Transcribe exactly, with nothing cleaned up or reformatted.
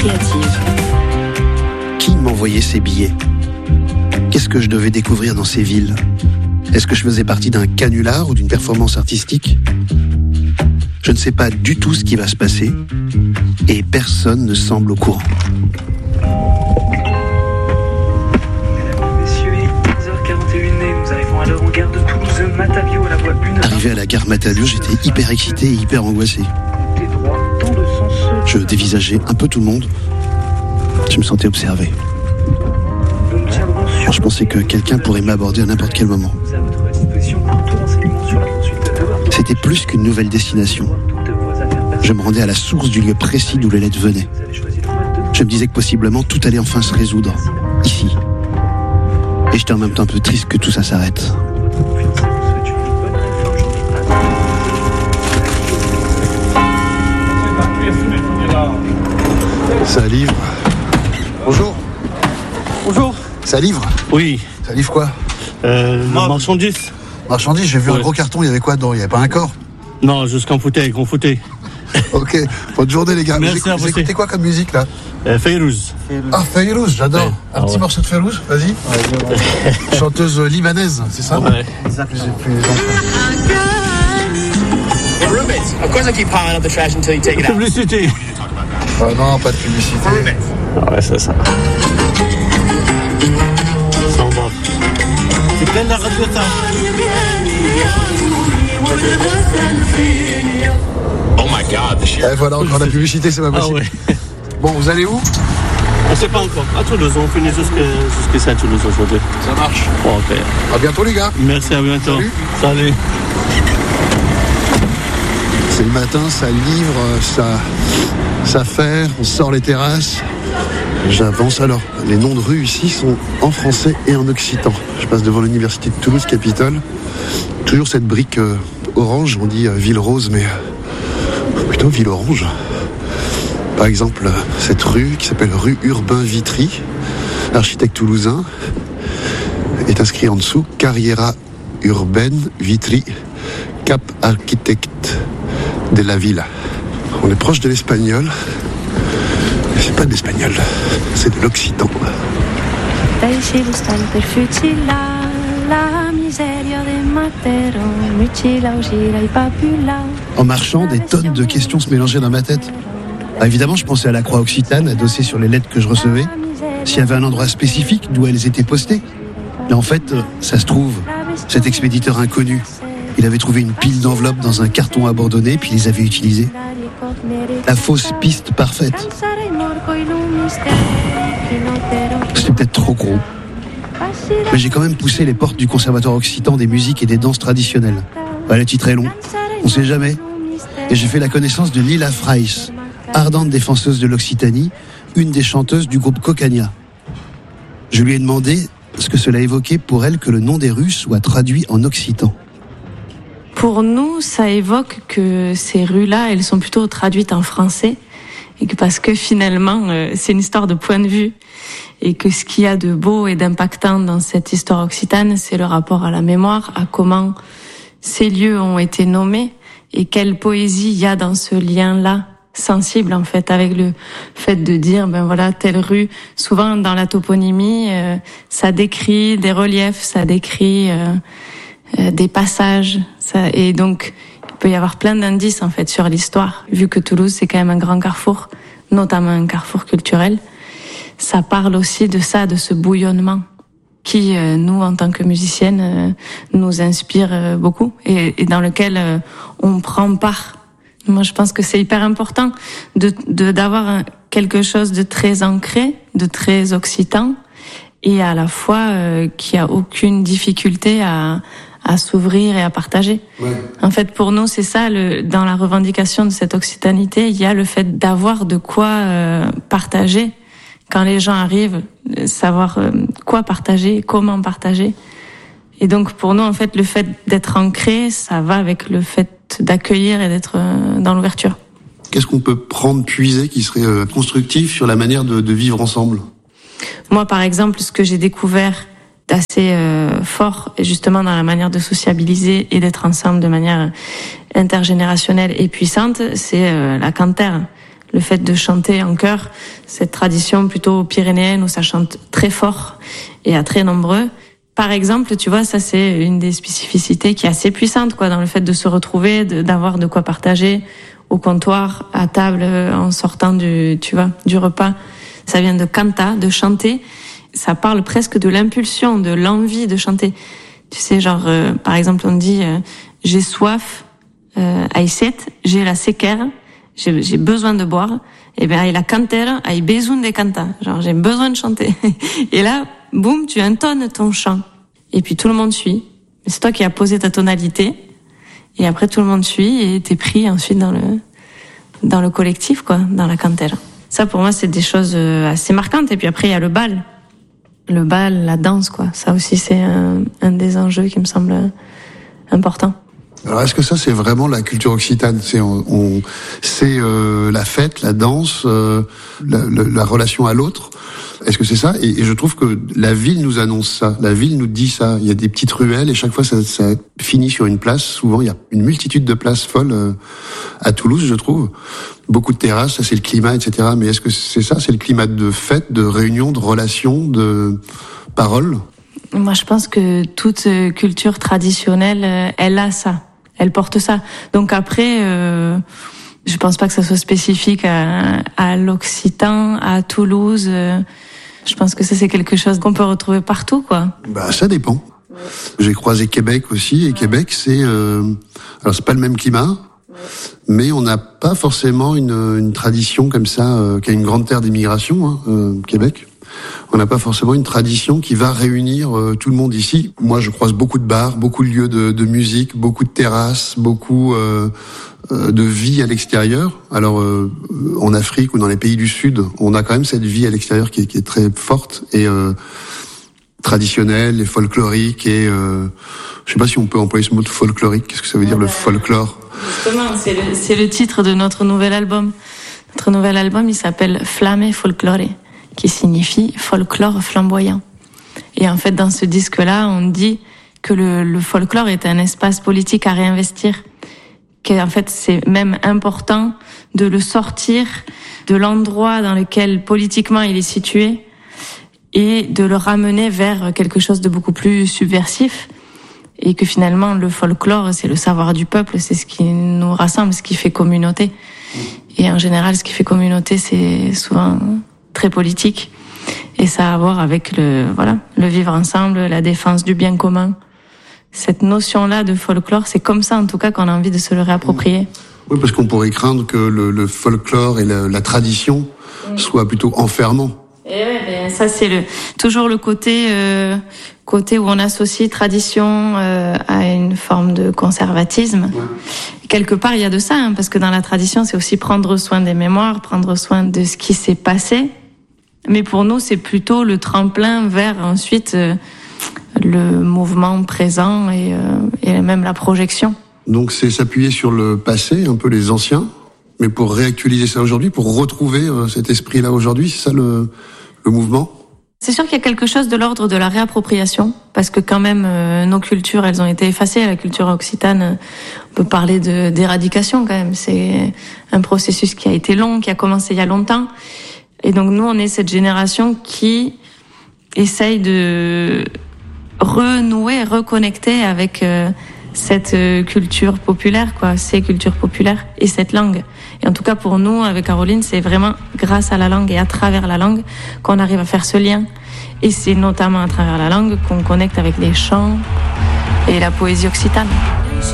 créative. Qui m'envoyait ces billets ? Qu'est-ce que je devais découvrir dans ces villes ? Est-ce que je faisais partie d'un canular ou d'une performance artistique ? Je ne sais pas du tout ce qui va se passer et personne ne semble au courant. Arrivé à la gare Matavio, j'étais hyper excité et hyper angoissé. Je dévisageais un peu tout le monde. Je me sentais observé. Je pensais que quelqu'un pourrait m'aborder à n'importe quel moment. C'était plus qu'une nouvelle destination. Je me rendais à la source du lieu précis d'où les lettres venaient. Je me disais que possiblement tout allait enfin se résoudre, ici. Et j'étais en même temps un peu triste que tout ça s'arrête. Ça livre. Bonjour. Bonjour. Ça livre ? Oui. Ça livre quoi ? Euh, marchandises. Marchandises, j'ai vu ouais. un gros carton, il y avait quoi dedans ? Il n'y avait pas un corps ? Non, juste qu'un fauteuil, gros fauteuil. Ok, bonne journée les gars. Merci vous, écoutez, vous écoutez quoi comme musique là ? euh, Fayrouz. Ah, Fayrouz, j'adore. Ouais. Un ah, petit ouais. morceau de Fayrouz, vas-y. Ouais, ouais. Chanteuse libanaise, c'est ça ? Ouais. J'ai plus les enfants. Publicité. Oh non, pas de publicité. Ah ouais, c'est ça. Ça en va. C'est plein de la radio, ça. Oh my god, the shit. Et voilà, encore la publicité, c'est pas possible. Ah ouais. Bon, vous allez où ? On sait pas encore. À Toulouse, on finit jusqu'à jusqu'à Toulouse aujourd'hui. Ça marche. Bon, ok. À bientôt les gars. Merci, à bientôt. Salut. Salut. C'est le matin, ça livre, ça, ça fait, on sort les terrasses. J'avance alors. Les noms de rues ici sont en français et en occitan. Je passe devant l'université de Toulouse Capitole. Toujours cette brique euh, orange, on dit euh, ville rose, mais euh, plutôt ville orange. Par exemple, euh, cette rue qui s'appelle rue Urbain Vitry, architecte toulousain, est inscrit en dessous Carriera Urbaine Vitry, Cap Architecte de la Villa. On est proche de l'espagnol. Mais c'est pas de l'espagnol, c'est de l'occitan. En marchant, des tonnes de questions se mélangeaient dans ma tête. Ah, évidemment, je pensais à la croix occitane, adossée sur les lettres que je recevais. S'il y avait un endroit spécifique d'où elles étaient postées. Mais en fait, ça se trouve, cet expéditeur inconnu, il avait trouvé une pile d'enveloppes dans un carton abandonné, puis les avait utilisées. La fausse piste parfaite. C'était peut-être trop gros. Mais j'ai quand même poussé les portes du Conservatoire occitan des musiques et des danses traditionnelles. Bah, le titre est long, on sait jamais. Et j'ai fait la connaissance de Lila Freiss, ardente défenseuse de l'Occitanie, une des chanteuses du groupe Cocania. Je lui ai demandé ce que cela évoquait pour elle que le nom des rues soit traduit en occitan. Pour nous, ça évoque que ces rues-là, elles sont plutôt traduites en français, et que parce que finalement, euh, c'est une histoire de point de vue, et que ce qu'il y a de beau et d'impactant dans cette histoire occitane, c'est le rapport à la mémoire, à comment ces lieux ont été nommés, et quelle poésie il y a dans ce lien-là, sensible en fait, avec le fait de dire, ben voilà, telle rue, souvent dans la toponymie, euh, ça décrit des reliefs, ça décrit... Euh, Euh, des passages, ça, et donc il peut y avoir plein d'indices en fait sur l'histoire. Vu que Toulouse c'est quand même un grand carrefour, notamment un carrefour culturel, ça parle aussi de ça, de ce bouillonnement qui euh, nous en tant que musiciennes euh, nous inspire euh, beaucoup et, et dans lequel euh, on prend part. Moi je pense que c'est hyper important de, de d'avoir un, quelque chose de très ancré, de très occitan, et à la fois euh, qui a aucune difficulté à à s'ouvrir et à partager. Ouais. En fait, pour nous, c'est ça, le, dans la revendication de cette occitanité, il y a le fait d'avoir de quoi euh, partager. Quand les gens arrivent, savoir euh, quoi partager, comment partager. Et donc, pour nous, en fait, le fait d'être ancré, ça va avec le fait d'accueillir et d'être euh, dans l'ouverture. Qu'est-ce qu'on peut prendre, puiser, qui serait euh, constructif sur la manière de, de vivre ensemble ? Moi, par exemple, ce que j'ai découvert assez euh, fort, justement dans la manière de sociabiliser et d'être ensemble de manière intergénérationnelle et puissante, c'est euh, la cantère, le fait de chanter en chœur, cette tradition plutôt pyrénéenne où ça chante très fort et à très nombreux. Par exemple, tu vois, ça c'est une des spécificités qui est assez puissante, quoi, dans le fait de se retrouver, de, d'avoir de quoi partager au comptoir, à table, en sortant du, tu vois, du repas. Ça vient de canta, de chanter. Ça parle presque de l'impulsion, de l'envie de chanter. Tu sais, genre, euh, par exemple, on dit euh, j'ai soif, euh, hay set, j'ai la séquère, j'ai, j'ai besoin de boire. Et ben, hay la cantera, hay besoin de cantar. Genre, j'ai besoin de chanter. Et là, boum, tu intones ton chant. Et puis tout le monde suit. C'est toi qui as posé ta tonalité. Et après, tout le monde suit et t'es pris ensuite dans le dans le collectif, quoi, dans la cantera. Ça, pour moi, c'est des choses assez marquantes. Et puis après, il y a le bal. Le bal, la danse, quoi. Ça aussi, c'est un, un des enjeux qui me semble important. Alors, est-ce que ça, c'est vraiment la culture occitane? C'est, on, on, c'est euh, la fête, la danse, euh, la, la, la relation à l'autre. Est-ce que c'est ça? et, et je trouve que la ville nous annonce ça. La ville nous dit ça. Il y a des petites ruelles et chaque fois, ça, ça finit sur une place. Souvent, il y a une multitude de places folles euh, à Toulouse, je trouve. Beaucoup de terrasses, ça c'est le climat, et cetera. Mais est-ce que c'est ça? C'est le climat de fête, de réunion, de relation, de parole? Moi, je pense que toute culture traditionnelle, elle a ça. Elle porte ça. Donc après, euh, je pense pas que ça soit spécifique à, à l'Occitan, à Toulouse. Je pense que ça, c'est quelque chose qu'on peut retrouver partout, quoi. Bah, ça dépend. Ouais. J'ai croisé Québec aussi, et ouais. Québec, c'est, euh, alors c'est pas le même climat, ouais. Mais on n'a pas forcément une, une tradition comme ça, euh, qui a une grande terre d'immigration, hein, euh, Québec. On n'a pas forcément une tradition qui va réunir euh, tout le monde ici. Moi, je croise beaucoup de bars, beaucoup de lieux de, de musique, beaucoup de terrasses, beaucoup euh, euh, de vie à l'extérieur. Alors, euh, en Afrique ou dans les pays du Sud, on a quand même cette vie à l'extérieur qui est, qui est très forte et euh, traditionnelle et folklorique. Et euh, je sais pas si on peut employer ce mot de folklorique. Qu'est-ce que ça veut dire, le folklore? Justement, c'est le, c'est le titre de notre nouvel album. Notre nouvel album, il s'appelle Flamme Folklore, qui signifie folklore flamboyant. Et en fait, dans ce disque-là, on dit que le, le folklore est un espace politique à réinvestir, qu'en fait, c'est même important de le sortir de l'endroit dans lequel politiquement il est situé et de le ramener vers quelque chose de beaucoup plus subversif. Et que finalement, le folklore, c'est le savoir du peuple, c'est ce qui nous rassemble, ce qui fait communauté. Et en général, ce qui fait communauté, c'est souvent très politique, et ça a à voir avec le voilà le vivre ensemble, la défense du bien commun. Cette notion-là de folklore, c'est comme ça en tout cas qu'on a envie de se le réapproprier. Oui, parce qu'on pourrait craindre que le, le folklore et la, la tradition oui. soient plutôt enfermants. Et ouais, ben ça c'est le toujours le côté euh, côté où on associe tradition euh, à une forme de conservatisme. Ouais. Quelque part, il y a de ça, hein, parce que dans la tradition, c'est aussi prendre soin des mémoires, prendre soin de ce qui s'est passé. Mais pour nous, c'est plutôt le tremplin vers ensuite euh, le mouvement présent et, euh, et même la projection. Donc c'est s'appuyer sur le passé, un peu les anciens, mais pour réactualiser ça aujourd'hui, pour retrouver euh, cet esprit-là aujourd'hui, c'est ça le, le mouvement ? C'est sûr qu'il y a quelque chose de l'ordre de la réappropriation, parce que quand même, euh, nos cultures, elles ont été effacées. La culture occitane, on peut parler de, d'éradication quand même. C'est un processus qui a été long, qui a commencé il y a longtemps. Et donc nous, on est cette génération qui essaye de renouer, reconnecter avec euh, cette culture populaire, quoi, ces cultures populaires et cette langue. Et en tout cas pour nous, avec Caroline, c'est vraiment grâce à la langue et à travers la langue qu'on arrive à faire ce lien. Et c'est notamment à travers la langue qu'on connecte avec les chants et la poésie occitane.